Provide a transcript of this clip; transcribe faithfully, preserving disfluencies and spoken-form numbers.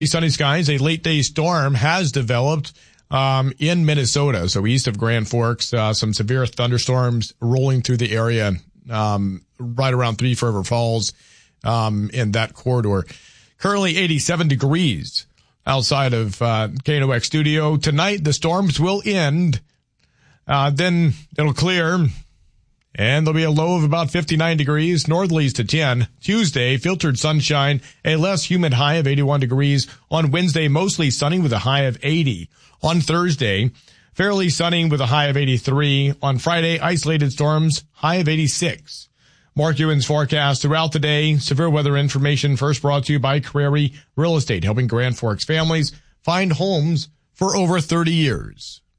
Sunny skies. A late day storm has developed um, in Minnesota, so east of Grand Forks. Uh, some severe thunderstorms rolling through the area um, right around Thief River Falls um, in that corridor. Currently eighty-seven degrees outside of uh, K N O X studio. Tonight the storms will end. Uh, then it'll clear. And there'll be a low of about fifty-nine degrees, northerlies to ten. Tuesday, filtered sunshine, a less humid high of eighty-one degrees. On Wednesday, mostly sunny with a high of eighty. On Thursday, fairly sunny with a high of eighty-three. On Friday, isolated storms, high of eighty-six. Mark Ewan's forecast throughout the day. Severe weather information first brought to you by Crary Real Estate, helping Grand Forks families find homes for over thirty years.